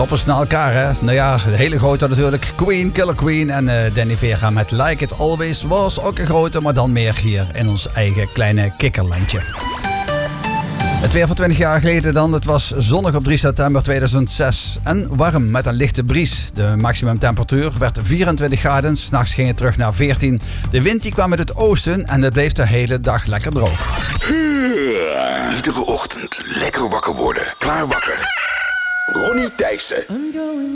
toppers naar elkaar, hè? Nou ja, de hele grote natuurlijk. Queen, Killer Queen en Danny Vera met Like It Always was ook een grote, maar dan meer hier in ons eigen kleine kikkerlandje. Het weer van 20 jaar geleden dan. Het was zonnig op 3 september 2006 en warm met een lichte bries. De maximumtemperatuur werd 24 graden. 's Nachts ging het terug naar 14. De wind die kwam uit het oosten en het bleef de hele dag lekker droog. Iedere ochtend lekker wakker worden. Klaar wakker. Ronnie Thijssen.